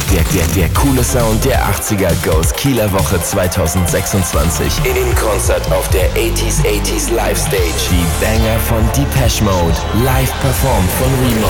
Der coole Sound der 80er goes Kieler Woche 2026 in Konzert auf der 80s Live Stage. Die Banger von Depeche Mode, live performt von Remo.